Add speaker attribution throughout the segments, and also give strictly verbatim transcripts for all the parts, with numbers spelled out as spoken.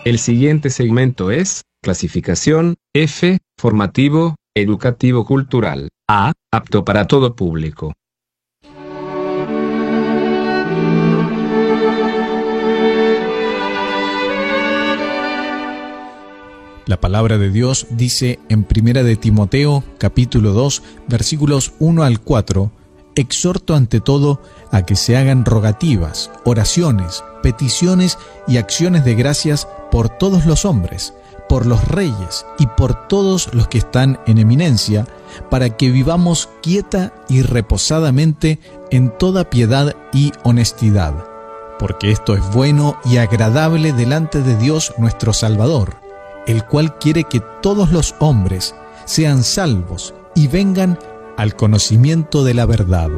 Speaker 1: El siguiente segmento es clasificación F, formativo, educativo cultural. A, apto para todo público.
Speaker 2: La palabra de Dios dice en Primera de Timoteo, capítulo dos, versículos uno al cuatro, exhorto ante todo a que se hagan rogativas, oraciones, peticiones y acciones de gracias por todos los hombres, por los reyes y por todos los que están en eminencia, para que vivamos quieta y reposadamente en toda piedad y honestidad, porque esto es bueno y agradable delante de Dios nuestro Salvador, el cual quiere que todos los hombres sean salvos y vengan al conocimiento de la verdad.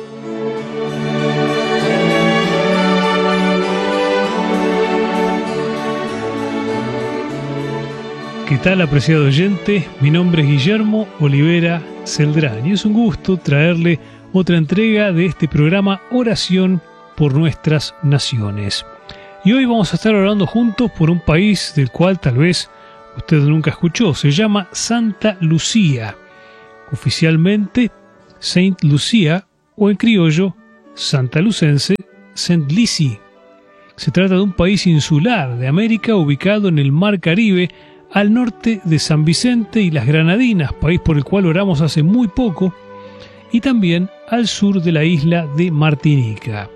Speaker 3: ¿Qué tal, apreciado oyente? Mi nombre es Guillermo Olivera Celdrán y es un gusto traerle otra entrega de este programa Oración por Nuestras Naciones. Y hoy vamos a estar orando juntos por un país del cual tal vez usted nunca escuchó. Se llama Santa Lucía, oficialmente Saint Lucia, o en criollo Santa Lucense, Saint Lucie. Se trata de un país insular de América ubicado en el Mar Caribe, al norte de San Vicente y las Granadinas, país por el cual oramos hace muy poco, y también al sur de la isla de Martinica.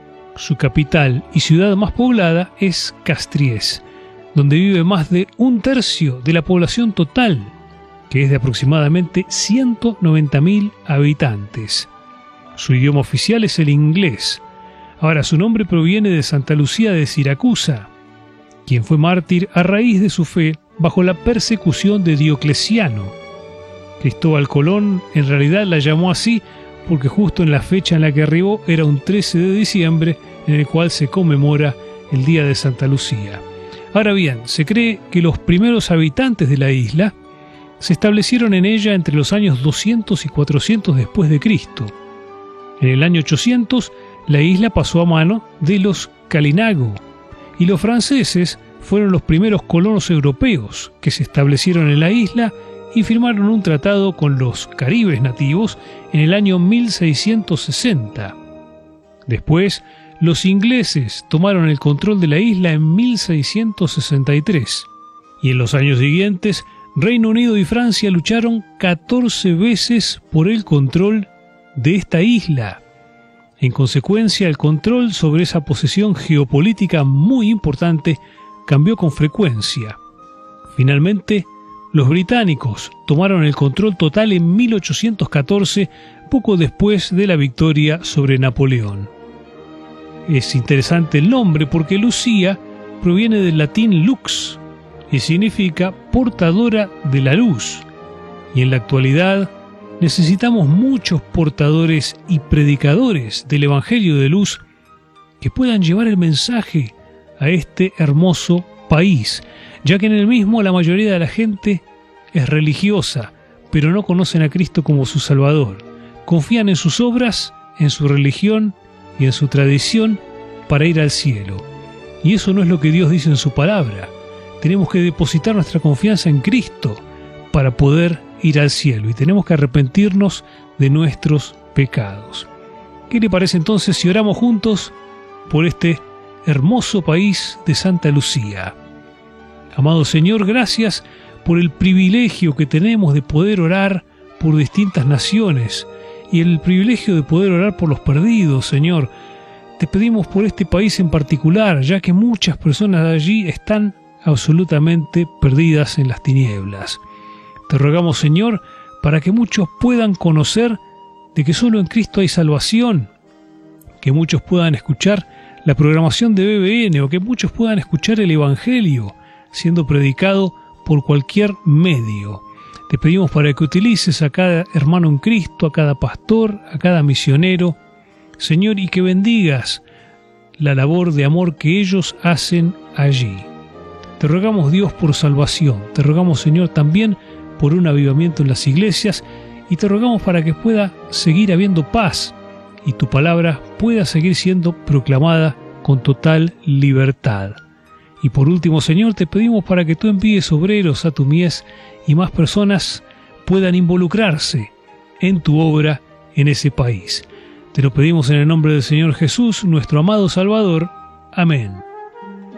Speaker 3: Su capital y ciudad más poblada es Castries, donde vive más de un tercio de la población total, que es de aproximadamente ciento noventa mil habitantes. Su idioma oficial es el inglés. Ahora, su nombre proviene de Santa Lucía de Siracusa, quien fue mártir a raíz de su fe bajo la persecución de Diocleciano. Cristóbal Colón en realidad la llamó así porque justo en la fecha en la que arribó era un trece de diciembre, en el cual se conmemora el Día de Santa Lucía. Ahora bien, se cree que los primeros habitantes de la isla se establecieron en ella entre los años doscientos y cuatrocientos después de Cristo. En el año ochocientos, la isla pasó a mano de los Kalinago, y los franceses fueron los primeros colonos europeos que se establecieron en la isla y firmaron un tratado con los caribes nativos en el año mil seiscientos sesenta. Después, los ingleses tomaron el control de la isla en mil seiscientos sesenta y tres, y en los años siguientes, Reino Unido y Francia lucharon catorce veces por el control de esta isla. En consecuencia, el control sobre esa posesión geopolítica muy importante cambió con frecuencia. Finalmente, los británicos tomaron el control total en mil ochocientos catorce, poco después de la victoria sobre Napoleón. Es interesante el nombre porque Lucía proviene del latín lux y significa portadora de la luz. Y en la actualidad necesitamos muchos portadores y predicadores del Evangelio de luz que puedan llevar el mensaje a este hermoso país, ya que en el mismo la mayoría de la gente es religiosa, pero no conocen a Cristo como su Salvador. Confían en sus obras, en su religión y en su tradición para ir al cielo. Y eso no es lo que Dios dice en su palabra. Tenemos que depositar nuestra confianza en Cristo para poder ir al cielo, y tenemos que arrepentirnos de nuestros pecados. ¿Qué le parece entonces si oramos juntos por este hermoso país de Santa Lucía? Amado Señor, gracias por el privilegio que tenemos de poder orar por distintas naciones y el privilegio de poder orar por los perdidos, Señor. Te pedimos por este país en particular, ya que muchas personas de allí están absolutamente perdidas en las tinieblas. Te rogamos, Señor, para que muchos puedan conocer de que solo en Cristo hay salvación, que muchos puedan escuchar la programación de B B N o que muchos puedan escuchar el Evangelio siendo predicado por cualquier medio. Te pedimos para que utilices a cada hermano en Cristo, a cada pastor, a cada misionero, Señor, y que bendigas la labor de amor que ellos hacen allí. Te rogamos, Dios, por salvación. Te rogamos, Señor, también por un avivamiento en las iglesias, y te rogamos para que pueda seguir habiendo paz y tu palabra pueda seguir siendo proclamada con total libertad. Y por último, Señor, te pedimos para que tú envíes obreros a tu mies y más personas puedan involucrarse en tu obra en ese país. Te lo pedimos en el nombre del Señor Jesús, nuestro amado Salvador. Amén.